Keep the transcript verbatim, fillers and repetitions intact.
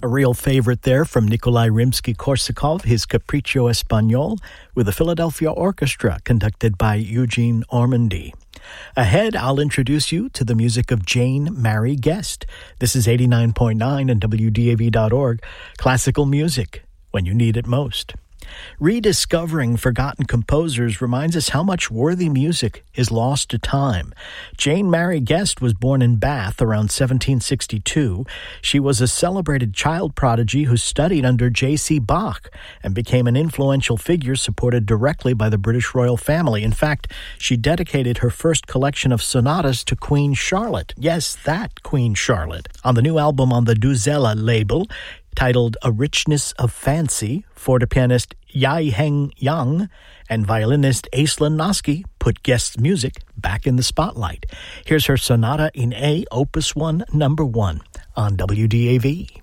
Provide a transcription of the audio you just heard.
A real favorite there from Nikolai Rimsky-Korsakov, his Capriccio Espagnol, with the Philadelphia Orchestra conducted by Eugene Ormandy. Ahead, I'll introduce you to the music of Jane Mary Guest. This is eighty-nine point nine and W D A V dot org, classical music when you need it most. Rediscovering forgotten composers reminds us how much worthy music is lost to time. Jane Mary Guest was born in Bath around seventeen sixty-two. She was a celebrated child prodigy who studied under J C Bach and became an influential figure supported directly by the British royal family. In fact, she dedicated her first collection of sonatas to Queen Charlotte. Yes, that Queen Charlotte. On the new album on the Duzella label, titled A Richness of Fancy, forte-pianist Yai Heng Yang and violinist Aislinn Noske put Guest's music back in the spotlight. Here's her Sonata in A, Opus one, Number one, on W D A V.